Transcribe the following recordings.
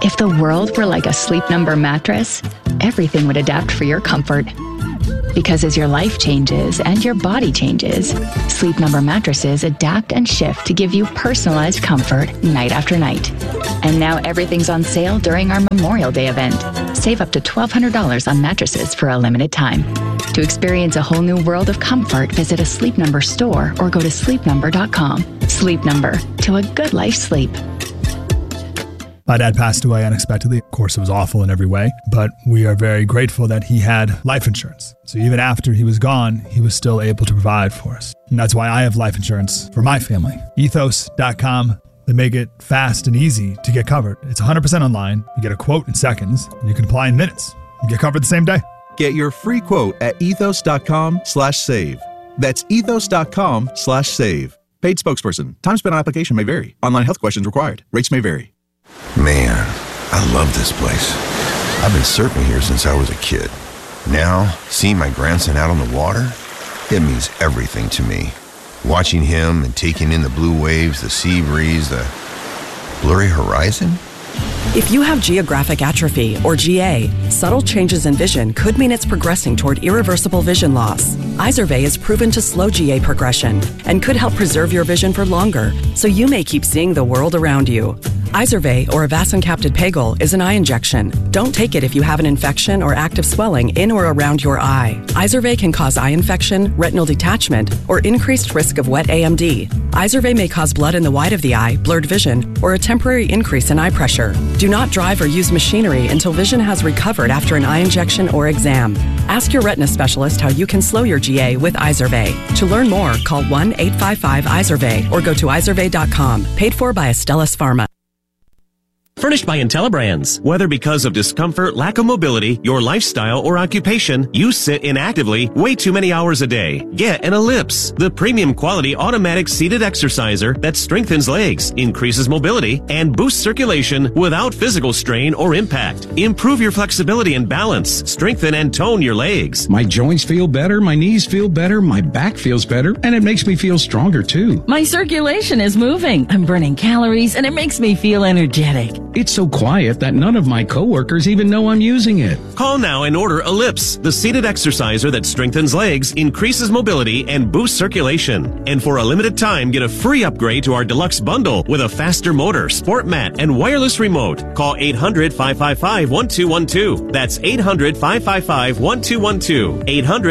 If the world were like a Sleep Number mattress, everything would adapt for your comfort. Because as your life changes and your body changes, Sleep Number mattresses adapt and shift to give you personalized comfort night after night. And now everything's on sale during our Memorial Day event. Save up to $1,200 on mattresses for a limited time. To experience a whole new world of comfort, visit a Sleep Number store or go to sleepnumber.com. Sleep Number, to a good night's sleep. My dad passed away unexpectedly. Of course, it was awful in every way, but we are very grateful that he had life insurance. So even after he was gone, he was still able to provide for us. And that's why I have life insurance for my family. Ethos.com. They make it fast and easy to get covered. It's 100% online. You get a quote in seconds, and you can apply in minutes. You get covered the same day. Get your free quote at ethos.com/save. That's ethos.com/save. Paid spokesperson. Time spent on application may vary. Online health questions required. Rates may vary. Man, I love this place. I've been surfing here since I was a kid. Now, seeing my grandson out on the water, it means everything to me. Watching him and taking in the blue waves, the sea breeze, the blurry horizon. If you have geographic atrophy, or GA, subtle changes in vision could mean it's progressing toward irreversible vision loss. Izervay is proven to slow GA progression and could help preserve your vision for longer, so you may keep seeing the world around you. Izervay, or avacincaptad pegol, is an eye injection. Don't take it if you have an infection or active swelling in or around your eye. Izervay can cause eye infection, retinal detachment, or increased risk of wet AMD. Izervay may cause blood in the white of the eye, blurred vision, or a temporary increase in eye pressure. Do not drive or use machinery until vision has recovered after an eye injection or exam. Ask your retina specialist how you can slow your GA with Izervay. To learn more, call 1-855-IZERVAY or go to izervay.com. Paid for by Astellas Pharma. Furnished by IntelliBrands. Whether because of discomfort, lack of mobility, your lifestyle, or occupation, you sit inactively way too many hours a day. Get an Ellipse, the premium quality automatic seated exerciser that strengthens legs, increases mobility, and boosts circulation without physical strain or impact. Improve your flexibility and balance, strengthen and tone your legs. My joints feel better, my knees feel better, my back feels better, and it makes me feel stronger too. My circulation is moving, I'm burning calories, and it makes me feel energetic. It's so quiet that none of my coworkers even know I'm using it. Call now and order Ellipse, the seated exerciser that strengthens legs, increases mobility, and boosts circulation. And for a limited time, get a free upgrade to our deluxe bundle with a faster motor, sport mat, and wireless remote. Call 800-555-1212. That's 800-555-1212.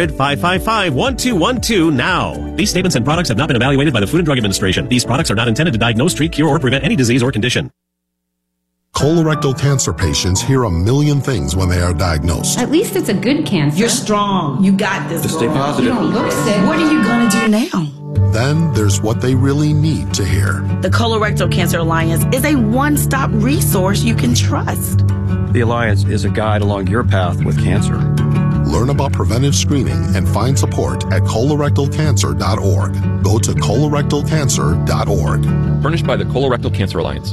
800-555-1212 now. These statements and products have not been evaluated by the Food and Drug Administration. These products are not intended to diagnose, treat, cure, or prevent any disease or condition. Colorectal cancer patients hear a million things when they are diagnosed. At least it's a good cancer. You're strong. You got this. Just stay positive. You don't look sick. What are you going to do now? Then there's what they really need to hear. The Colorectal Cancer Alliance is a one-stop resource you can trust. The Alliance is a guide along your path with cancer. Learn about preventive screening and find support at colorectalcancer.org. Go to colorectalcancer.org. Furnished by the Colorectal Cancer Alliance.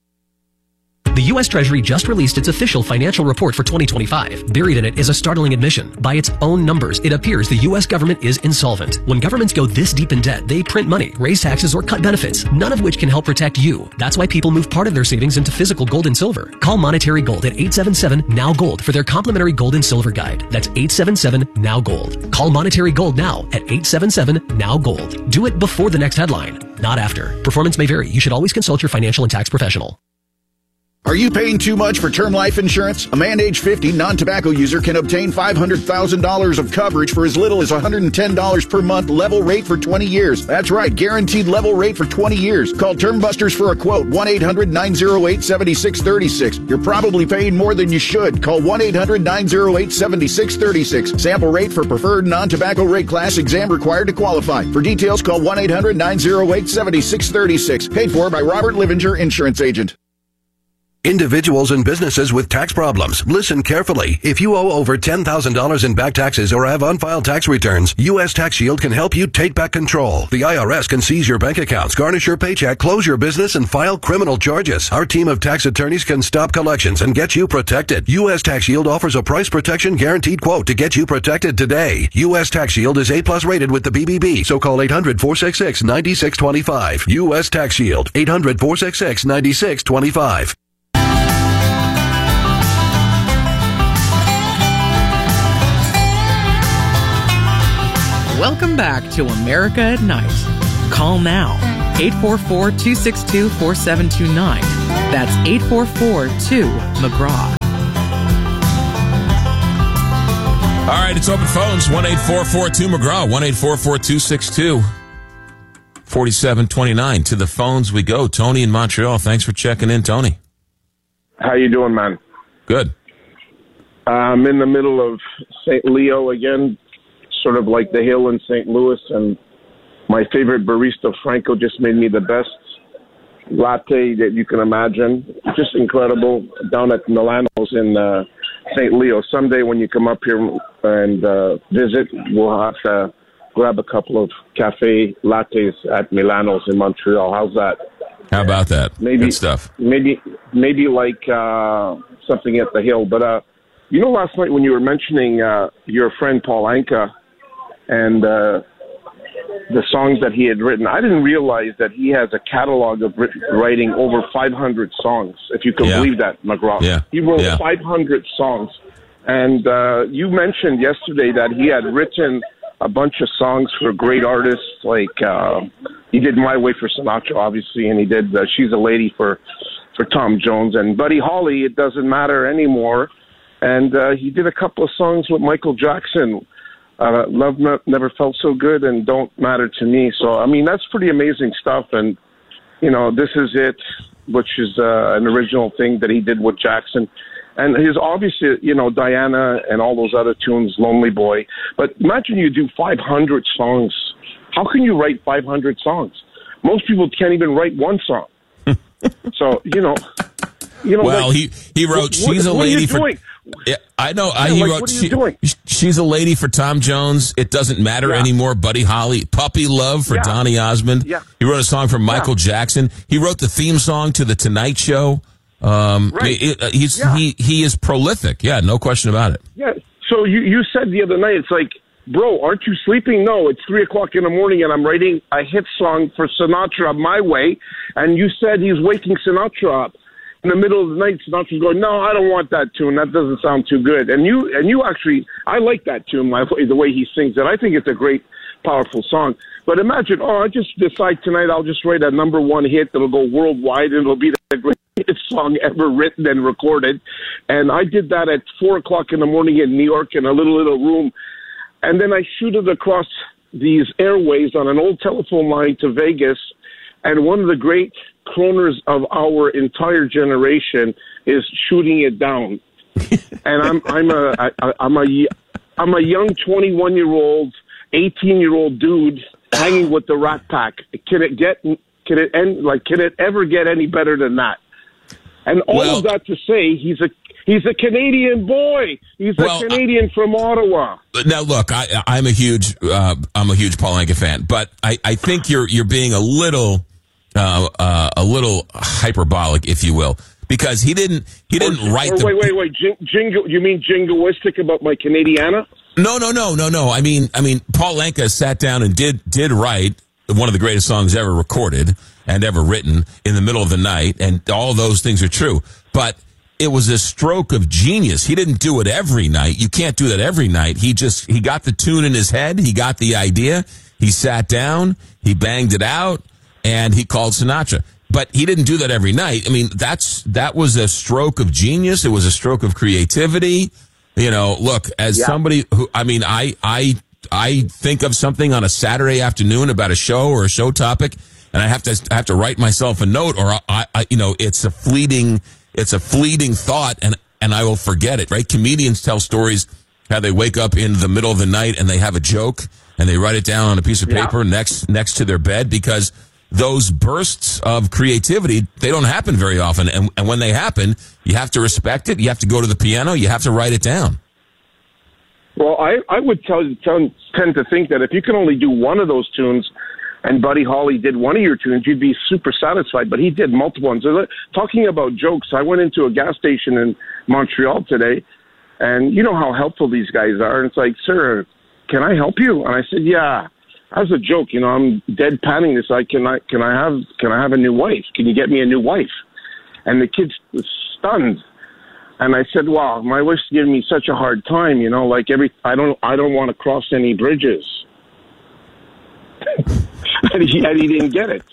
The U.S. Treasury just released its official financial report for 2025. Buried in it is a startling admission. By its own numbers, it appears the U.S. government is insolvent. When governments go this deep in debt, they print money, raise taxes, or cut benefits, none of which can help protect you. That's why people move part of their savings into physical gold and silver. Call Monetary Gold at 877-NOW-GOLD for their complimentary gold and silver guide. That's 877-NOW-GOLD. Call Monetary Gold now at 877-NOW-GOLD. Do it before the next headline, not after. Performance may vary. You should always consult your financial and tax professional. Are you paying too much for term life insurance? A man age 50 non-tobacco user can obtain $500,000 of coverage for as little as $110 per month, level rate for 20 years. That's right, guaranteed level rate for 20 years. Call Term Busters for a quote, 1-800-908-7636. You're probably paying more than you should. Call 1-800-908-7636. Sample rate for preferred non-tobacco rate class, exam required to qualify. For details, call 1-800-908-7636. Paid for by Robert Livinger, Insurance Agent. Individuals and businesses with tax problems, listen carefully. If you owe over $10,000 in back taxes or have unfiled tax returns, U.S. Tax Shield can help you take back control. The IRS can seize your bank accounts, garnish your paycheck, close your business, and file criminal charges. Our team of tax attorneys can stop collections and get you protected. U.S. Tax Shield offers a price protection guaranteed quote to get you protected today. U.S. Tax Shield is A+ rated with the BBB, so call 800-466-9625. U.S. Tax Shield, 800-466-9625. Welcome back to America at Night. Call now, 844-262-4729. That's 844-2-McGraw. All right, it's open phones, 1-844-2-McGraw, 1-844-262-4729. To the phones we go. Tony in Montreal, thanks for checking in, Tony. How you doing, man? Good. I'm in the middle of St. Leo again, sort of like the Hill in St. Louis, and my favorite barista, Franco, just made me the best latte that you can imagine. Just incredible, down at Milano's in St. Leo. Someday when you come up here and visit, we'll have to grab a couple of cafe lattes at Milano's in Montreal. How's that? How about that? Maybe, good stuff. Maybe like something at the Hill. But, last night when you were mentioning your friend Paul Anka and the songs that he had written, I didn't realize that he has a catalog of writing over 500 songs, if you can believe that, McGraw. Yeah. He wrote 500 songs. And you mentioned yesterday that he had written a bunch of songs for great artists, like he did My Way for Sinatra, obviously, and he did She's a Lady for Tom Jones. And Buddy Holly, It Doesn't Matter Anymore. And he did a couple of songs with Michael Jackson, Love Never Felt So Good and Don't Matter to Me. So, I mean, that's pretty amazing stuff. And, This Is It, which is an original thing that he did with Jackson. And his obviously, Diana and all those other tunes, Lonely Boy. But imagine you do 500 songs. How can you write 500 songs? Most people can't even write one song. So, Well, he wrote She's a Lady for... Yeah, I know. He wrote She's a Lady for Tom Jones. It Doesn't Matter Anymore. Buddy Holly. Puppy Love for Donny Osmond. Yeah. He wrote a song for Michael Jackson. He wrote the theme song to The Tonight Show. He is prolific. Yeah, no question about it. Yeah. So you said the other night, it's like, bro, aren't you sleeping? No, it's 3:00 in the morning and I'm writing a hit song for Sinatra, My Way. And you said he's waking Sinatra up. In the middle of the night, Sinatra's going, no, I don't want that tune. That doesn't sound too good. And you actually, I like that tune, the way he sings it. I think it's a great, powerful song. But imagine, I just decide tonight I'll just write a number one hit that'll go worldwide and it'll be the greatest song ever written and recorded. And I did that at 4:00 in the morning in New York in a little room. And then I shoot it across these airways on an old telephone line to Vegas. And one of the great kroners of our entire generation is shooting it down. And I'm a young 21-year-old, 18-year-old dude hanging with the Rat Pack. Can it ever get any better than that? And all of that to say, he's a Canadian boy. He's a Canadian from Ottawa. Now, look, I'm a huge Paul Anka fan, but I think you're being a little hyperbolic, if you will, because he didn't write. Wait. You mean jingoistic about my Canadiana? No. I mean, Paul Anka sat down and did write one of the greatest songs ever recorded and ever written in the middle of the night, and all those things are true. But it was a stroke of genius. He didn't do it every night. You can't do that every night. He got the tune in his head. He got the idea. He sat down. He banged it out, and he called Sinatra. But he didn't do that every night. I mean, that was a stroke of genius. It was a stroke of creativity. Look, as somebody who, I think of something on a Saturday afternoon about a show or a show topic, and I have to write myself a note, or it's a fleeting thought, and I will forget it. Right? Comedians tell stories how they wake up in the middle of the night and they have a joke and they write it down on a piece of paper next to their bed, because those bursts of creativity, they don't happen very often. And when they happen, you have to respect it. You have to go to the piano. You have to write it down. Well, I would tend to think that if you can only do one of those tunes, and Buddy Holly did one of your tunes, you'd be super satisfied. But he did multiple ones. Talking about jokes, I went into a gas station in Montreal today, and you know how helpful these guys are. And it's like, sir, can I help you? And I said, yeah. As a joke, I'm deadpanning this. Can I have a new wife? Can you get me a new wife? And the kid was stunned. And I said, wow, my wife's giving me such a hard time. I don't want to cross any bridges. and he didn't get it.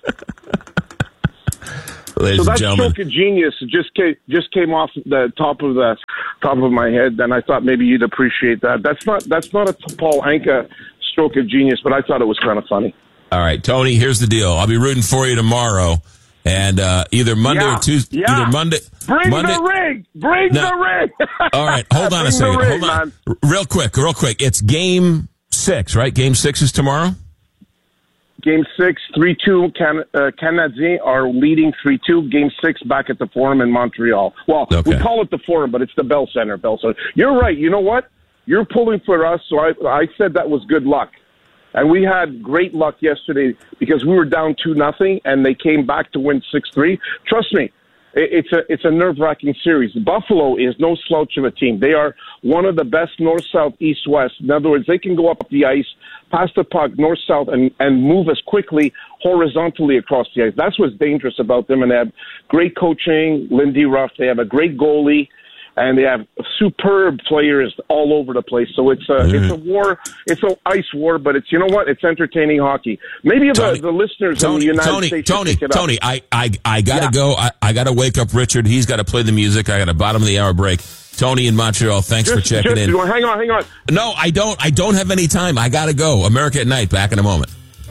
Ladies so that and gentlemen, stroke of genius just came off the top of my head, and I thought maybe you'd appreciate that. That's not a Paul Anka stroke of genius, but I thought it was kind of funny. all right, Tony, here's the deal. I'll be rooting for you tomorrow, and either Monday or Tuesday. Yeah. Either Monday. Bring the ring. Bring the ring. All right, hold on a second. Ring, hold on, man. real quick. It's Game 6, right? Game 6 is tomorrow. Game 6, 3-2. Canadiens are leading 3-2. Game 6 back at the Forum in Montreal. Well, we call it the Forum, but it's the Bell Center. You're right. You know what? You're pulling for us, so I said that was good luck. And we had great luck yesterday because we were down 2-0, and they came back to win 6-3. Trust me, it's a nerve-wracking series. Buffalo is no slouch of a team. They are one of the best north, south, east, west. In other words, they can go up the ice, pass the puck north, south, and move as quickly horizontally across the ice. That's what's dangerous about them. And they have great coaching, Lindy Ruff. They have a great goalie, and they have superb players all over the place. So it's a war. It's an ice war, but it's, you know what? It's entertaining hockey. Maybe the listeners in the United States should pick it up. Tony, I gotta go. I gotta wake up Richard. He's got to play the music. I got a bottom of the hour break. Tony in Montreal, thanks for checking in. Hang on. No, I don't have any time. I gotta go. America at Night. Back in a moment.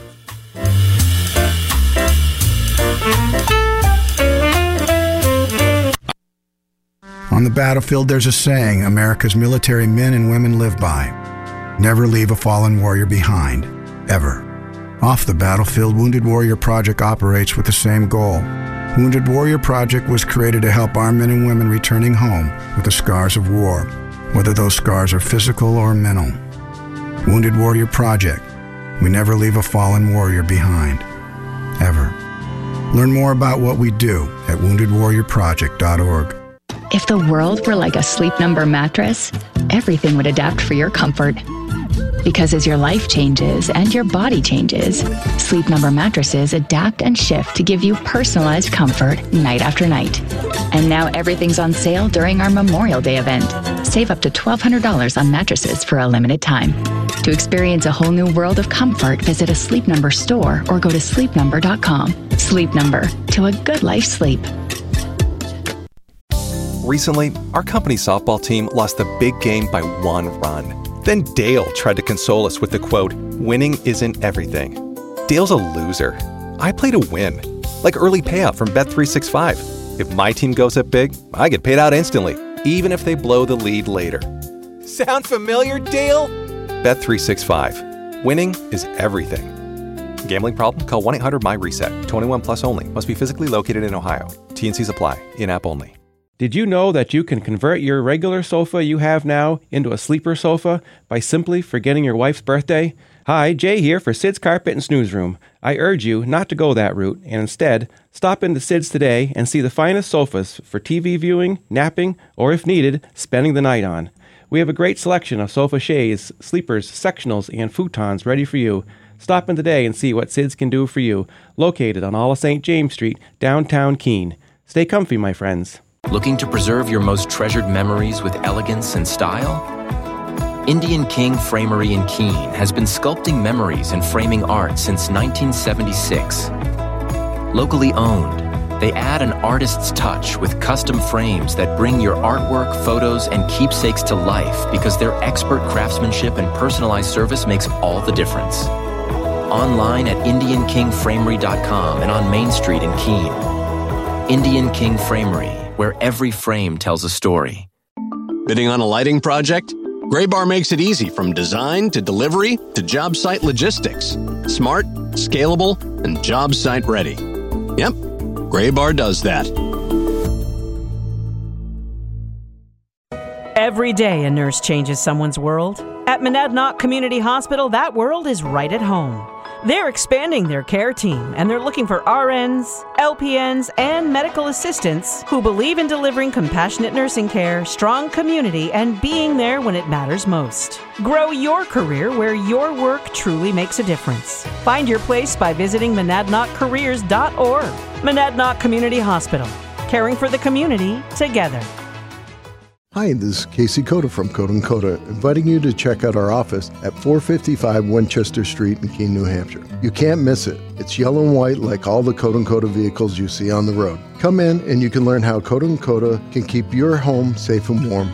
On the battlefield, there's a saying America's military men and women live by. Never leave a fallen warrior behind, ever. Off the battlefield, Wounded Warrior Project operates with the same goal. Wounded Warrior Project was created to help our men and women returning home with the scars of war, whether those scars are physical or mental. Wounded Warrior Project. We never leave a fallen warrior behind, ever. Learn more about what we do at woundedwarriorproject.org. If the world were like a Sleep Number mattress, everything would adapt for your comfort. Because as your life changes and your body changes, Sleep Number mattresses adapt and shift to give you personalized comfort night after night. And now everything's on sale during our Memorial Day event. Save up to $1,200 on mattresses for a limited time. To experience a whole new world of comfort, visit a Sleep Number store or go to sleepnumber.com. Sleep Number, to a good life sleep. Recently, our company softball team lost the big game by 1 run. Then Dale tried to console us with the quote, "Winning isn't everything." Dale's a loser. I play to win. Like early payout from Bet365. If my team goes up big, I get paid out instantly, even if they blow the lead later. Sound familiar, Dale? Bet365. Winning is everything. Gambling problem? Call 1-800-MY-RESET. 21 plus only. Must be physically located in Ohio. T&Cs apply. In-app only. Did you know that you can convert your regular sofa you have now into a sleeper sofa by simply forgetting your wife's birthday? Hi, Jay here for Sid's Carpet and Snooze Room. I urge you not to go that route and instead stop into Sid's today and see the finest sofas for TV viewing, napping, or if needed, spending the night on. We have a great selection of sofa shades, sleepers, sectionals, and futons ready for you. Stop in today and see what Sid's can do for you. Located on all of St. James Street, downtown Keene. Stay comfy, my friends. Looking to preserve your most treasured memories with elegance and style? Indian King Framery in Keene has been sculpting memories and framing art since 1976. Locally owned, they add an artist's touch with custom frames that bring your artwork, photos, and keepsakes to life because their expert craftsmanship and personalized service makes all the difference. Online at IndianKingFramery.com and on Main Street in Keene. Indian King Framery, where every frame tells a story. Bidding on a lighting project? Graybar makes it easy from design to delivery to job site logistics. Smart, scalable, and job site ready. Yep, Graybar does that. Every day a nurse changes someone's world. At Monadnock Community Hospital, that world is right at home. They're expanding their care team, and they're looking for RNs, LPNs, and medical assistants who believe in delivering compassionate nursing care, strong community, and being there when it matters most. Grow your career where your work truly makes a difference. Find your place by visiting monadnockcareers.org. Monadnock Community Hospital, caring for the community together. Hi, this is Casey Cota from Cota & Cota, inviting you to check out our office at 455 Winchester Street in Keene, New Hampshire. You can't miss it. It's yellow and white like all the Cota & Cota vehicles you see on the road. Come in and you can learn how Cota & Cota can keep your home safe and warm